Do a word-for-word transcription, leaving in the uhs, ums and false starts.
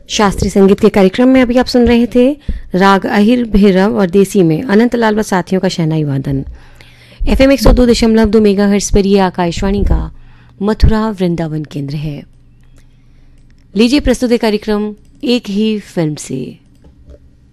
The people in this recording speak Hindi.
शास्त्रीय संगीत के कार्यक्रम में अभी आप सुन रहे थे राग अहिर भैरव और देसी में अनंत लाल व साथियों का शहनाई वादन। एफ एम एक सौ दो दशमलव दो मेगा हर्ट्ज पर यह आकाशवाणी का मथुरा वृंदावन केंद्र है। लीजिए प्रस्तुत कार्यक्रम एक ही फिल्म से।